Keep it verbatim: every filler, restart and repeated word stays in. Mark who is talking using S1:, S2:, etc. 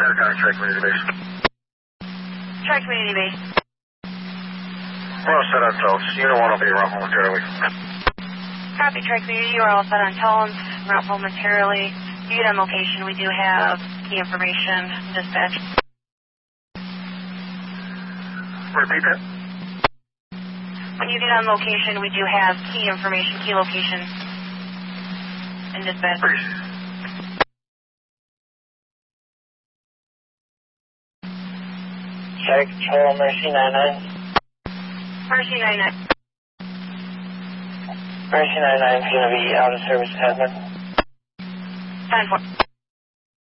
S1: Aircon, Tri Community Base.
S2: Tri Community Base.
S1: We're all set on tones. Unit one will be around momentarily.
S2: Copy, Tri Community. You are all set on tones. Around momentarily. You get on location. We do have key information. Dispatch.
S1: Repeat that.
S2: When you get on location, we do have key information, key location, and dispatch.
S1: Please.
S3: Shark Control, Mercy nine nine.
S2: Mercy nine nine.
S3: Mercy nine nine is going to be out of service admin.
S2: ten four.